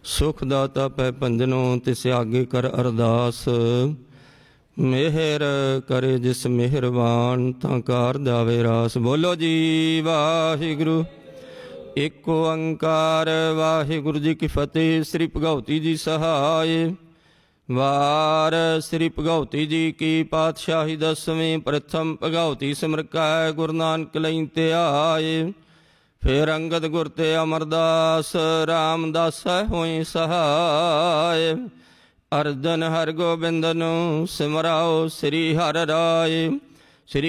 ਸੁਖ ਦਾਤਾ ਪੈ ਭੰਜਨੋ ਤਿਸ ਆਗੇ ਕਰ ਅਰਦਾਸ। ਮਿਹਰ ਕਰੇ ਜਿਸ ਮਿਹਰਬਾਨ ਤਾਂ ਕਾਰ ਜਾਵੇ ਰਾਸ। ਬੋਲੋ ਜੀ ਵਾਹਿਗੁਰੂ। ਏਕ ਓੰਕਾਰ ਵਾਹਿਗੁਰੂ ਜੀ ਕੀ ਫਤਿਹ। ਸ੍ਰੀ ਭਗਉਤੀ ਜੀ ਸਹਾਇ। ਵਾਰ ਸ੍ਰੀ ਭਗਉਤੀ ਜੀ ਕੀ ਪਾਤਸ਼ਾਹੀ ਦਸਵੀਂ। ਪ੍ਰਥਮ ਭਗਉਤੀ ਸਿਮਰ ਕੈ ਗੁਰੂ ਨਾਨਕ ਲਈ ਧਿਆਏ। ਫਿਰ ਅੰਗਦ ਗੁਰ ਤੇ ਅਮਰਦਾਸ ਰਾਮਦਾਸੈ ਹੋਈ ਸਹਾਇ। ਅਰਜਨ ਹਰਿ ਗੋਬਿੰਦ ਨੂੰ ਸਿਮਰਾਓ ਸ੍ਰੀ ਹਰਿ ਰਾਇ।